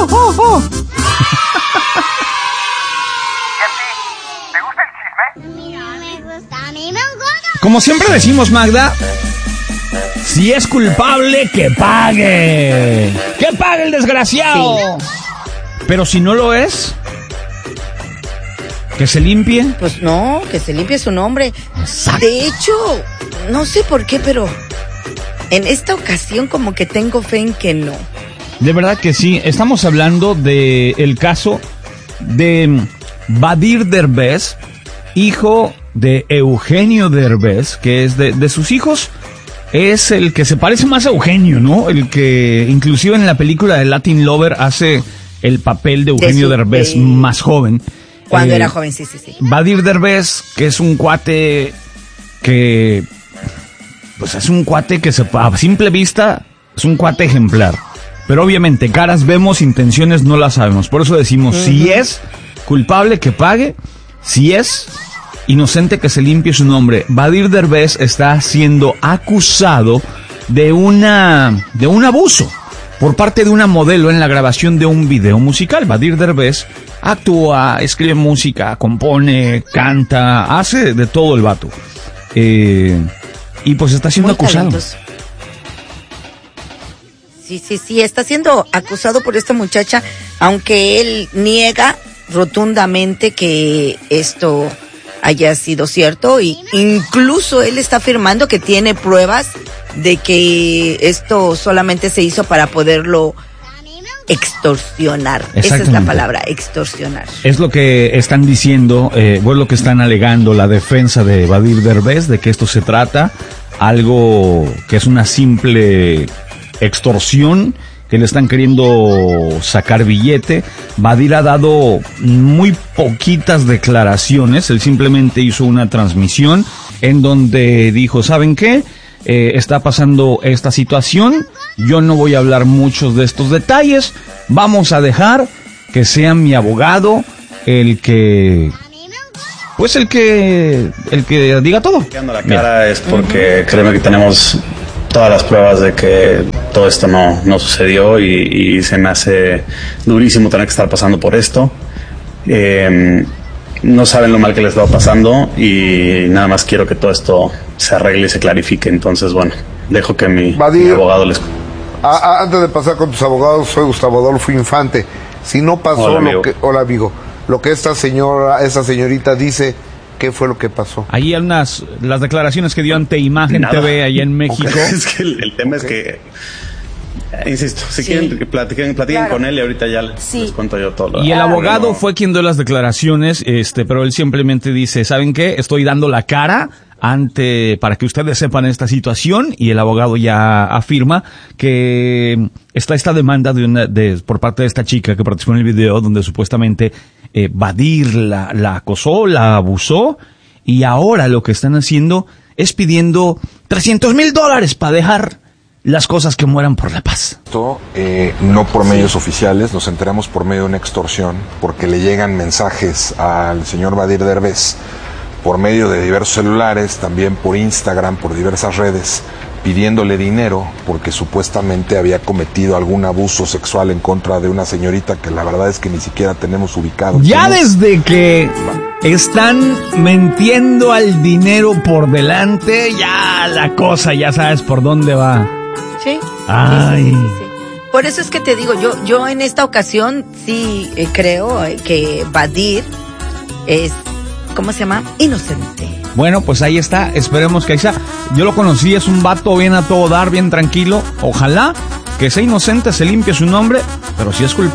Como siempre decimos, Magda, si es culpable, que pague. ¡Que pague el desgraciado! Sí. Pero si no lo es, que se limpie. Pues no, que se limpie su nombre. Exacto. De hecho, no sé por qué, pero en esta ocasión como que tengo fe en que no. De verdad que sí. Estamos hablando del caso de Badir Derbez, hijo de Eugenio Derbez, que es de sus hijos, es el que se parece más a Eugenio, ¿no? El que inclusive en la película de Latin Lover hace el papel de Eugenio Derbez más joven. Cuando era joven, sí. Badir Derbez, que es un cuate que, pues es un cuate que a simple vista es un cuate ejemplar. Pero obviamente caras vemos, intenciones no las sabemos. Por eso decimos, si es culpable, que pague. Si es inocente, que se limpie su nombre. Badir Derbez está siendo acusado de un abuso por parte de una modelo en la grabación de un video musical. Badir Derbez actúa, escribe música, compone, canta, hace de todo el vato. Y pues está siendo acusado. Talentoso. Sí, está siendo acusado por esta muchacha, aunque él niega rotundamente que esto haya sido cierto, y incluso él está afirmando que tiene pruebas de que esto solamente se hizo para poderlo extorsionar. Esa es la palabra, extorsionar. Es lo que están diciendo, lo que están alegando la defensa de Badir Derbez, de que esto se trata algo que es una simple extorsión, que le están queriendo sacar billete. Badir ha dado muy poquitas declaraciones. Él simplemente hizo una transmisión en donde dijo, ¿saben qué? Está pasando esta situación, yo no voy a hablar muchos de estos detalles, vamos a dejar que sea mi abogado el que diga todo. La cara es porque créeme que tenemos todas las pruebas de que todo esto no sucedió, y se me hace durísimo tener que estar pasando por esto. No saben lo mal que les está pasando, y nada más quiero que todo esto se arregle y se clarifique. Entonces, bueno, dejo que mi abogado les... Antes de pasar con tus abogados, soy Gustavo Adolfo Infante. Si no pasó hola, amigo, lo que esta señorita dice, ¿qué fue lo que pasó? Ahí las declaraciones que dio ante Imagen TV allá en México. Es que el tema es que, insisto, si quieren que platiquen con él, y ahorita ya les cuento yo todo. Y el abogado fue quien dio las declaraciones, pero él simplemente dice, ¿saben qué? Estoy dando la cara para que ustedes sepan esta situación, y el abogado ya afirma que está esta demanda por parte de esta chica que participó en el video, donde supuestamente Badir la acosó, la abusó, y ahora lo que están haciendo es pidiendo $300,000 para dejar las cosas que mueran por la paz. Esto no por medios oficiales, nos enteramos por medio de una extorsión, porque le llegan mensajes al señor Badir Derbez por medio de diversos celulares, también por Instagram, por diversas redes, pidiéndole dinero porque supuestamente había cometido algún abuso sexual en contra de una señorita que la verdad es que ni siquiera tenemos ubicado. Ya desde que están mintiendo al dinero por delante, ya la cosa, ya sabes por dónde va. Sí. Ay. Sí. Por eso es que te digo, yo en esta ocasión sí creo que Badir es, ¿cómo se llama? Inocente. Bueno, pues ahí está, esperemos que ahí sea. Yo lo conocí, es un vato bien a todo dar, bien tranquilo. Ojalá que sea inocente, se limpie su nombre, pero si es culpable.